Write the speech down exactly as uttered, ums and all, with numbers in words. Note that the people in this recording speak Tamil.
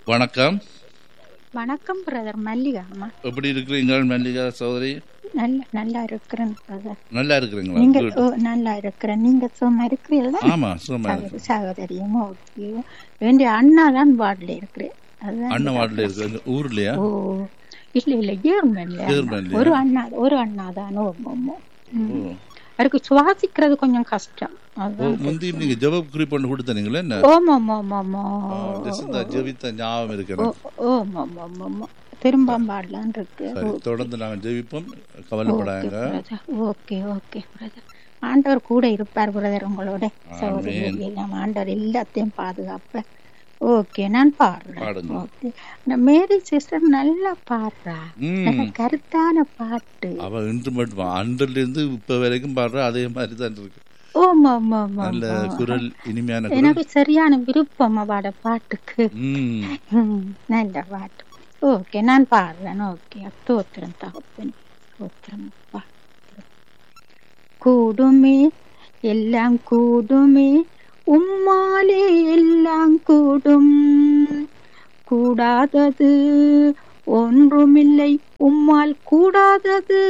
வணக்கம். வணக்கம் பிரதர். மல்லிகா அம்மா. எப்படி இருக்கிறீங்க மல்லிகா சகோதரி? நல்ல நல்லா இருக்கிறேன் பிரதர். நல்லா இருக்கிறீங்களா? நீங்க Good. ஓ, நல்லா இருக்கிறேன். நீங்க சும்மா இருக்கிறீங்களா? ஆமா சும்மா இருக்கு. சகோதரியும் ஓகே. வேண்டிய அண்ணா தான் வார்டில் இருக்கிறேன். அதுதான் அண்ணன் வார்டில் இருக்கு ஊர்லயா? ஓ இல்ல இல்ல ஜெர்மன்ல. ஜெர்மன்லயா? ஒரு அண்ணா ஒரு அண்ணா தான். ஓ ஓ. அவருக்கு சுவாசிக்கிறது கொஞ்சம் கஷ்டம். ஓ, அதுதான் முந்தி நீங்க ஜெப குறிப்பு ஒன்று கொடுத்தீங்களா என்ன? ஓமா ஓமா ஓமா ஆ, ஜெசிந்தா ஜெபித்த ஞாபகம் இருக்கு ஓ எனக்கு. ஓமா ஓமா ஓமா திரும்ப பாடலான் இருக்கு. சரி, தொடர்ந்து நாங்க ஜெபிப்போம், கவலைப்படாங்க. Okay okay brother. ஆண்டவர் கூட இருப்பார் பிரதர் உங்களோட. சகோதரி ஆமென். எல்லாம் ஆண்டவர் எல்லாத்தையும் பாதுகாப்ப. ஓகே நான் பாடுறேன். பாடுங்க. ஓகே. நான் மேரி சிஸ்டர் நல்லா பாடுறா. நல்ல ம். கருத்தான பாட்டு. அவ இன்று மட்டும் அன்றில இருந்து இப்ப வரைக்கும் பாடுற அதே மாதிரி தான் இருக்கு. ஓமா ஆமா ஆமா நல்ல ஆமா. குரல், இனிமையான எனக்கு குரல். சரியான விருப்பம் அவட பாட்டுக்கு. ம். ம், நல்ல பாட்டு. ஓகே நான் பாடுறேன். ஓகே தோத்திரம் தகப்பன் தோத்திரம் அப்பா. கூடுமே எல்லாம் கூடுமே உம்மாலே எல்லாம் கூடும், கூடாதது ஒன்றுமில்லை உம்மால் கூடாதது